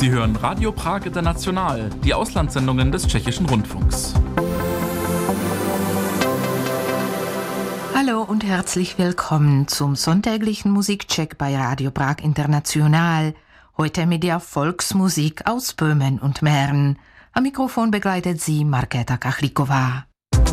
Sie hören Radio Prag International, die Auslandssendungen des Tschechischen Rundfunks. Hallo und herzlich willkommen zum sonntäglichen Musikcheck bei Radio Prag International. Heute mit der Volksmusik aus Böhmen und Mähren. Am Mikrofon begleitet sie Markéta Kachlíková.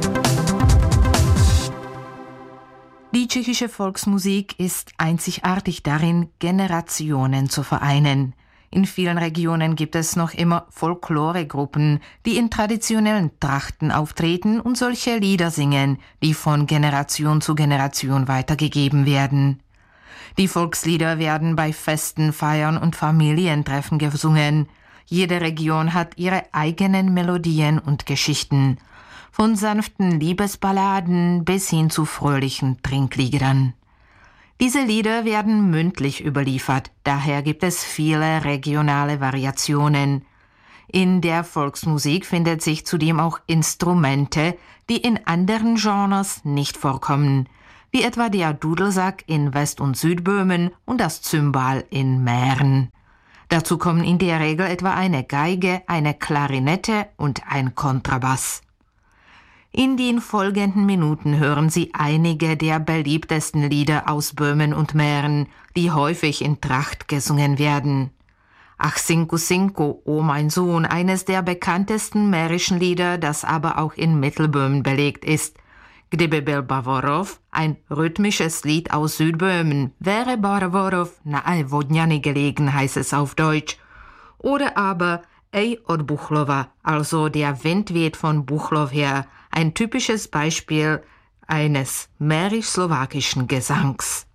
Die tschechische Volksmusik ist einzigartig darin, Generationen zu vereinen. In vielen Regionen gibt es noch immer Folkloregruppen, die in traditionellen Trachten auftreten und solche Lieder singen, die von Generation zu Generation weitergegeben werden. Die Volkslieder werden bei Festen, Feiern und Familientreffen gesungen. Jede Region hat ihre eigenen Melodien und Geschichten. Von sanften Liebesballaden bis hin zu fröhlichen Trinkliedern. Diese Lieder werden mündlich überliefert, daher gibt es viele regionale Variationen. In der Volksmusik findet sich zudem auch Instrumente, die in anderen Genres nicht vorkommen, wie etwa der Dudelsack in West- und Südböhmen und das Zymbal in Mähren. Dazu kommen in der Regel etwa eine Geige, eine Klarinette und ein Kontrabass. In den folgenden Minuten hören Sie einige der beliebtesten Lieder aus Böhmen und Mähren, die häufig in Tracht gesungen werden. Ach Synku Synku, oh mein Sohn, eines der bekanntesten mährischen Lieder, das aber auch in Mittelböhmen belegt ist. Kdyby byl Bavorov, ein rhythmisches Lied aus Südböhmen, wäre Bavorov na Vodňany gelegen, heißt es auf Deutsch. Oder aber Ej od Buchlova, also der Wind weht von Buchlov her, ein typisches Beispiel eines mährisch-slowakischen Gesangs.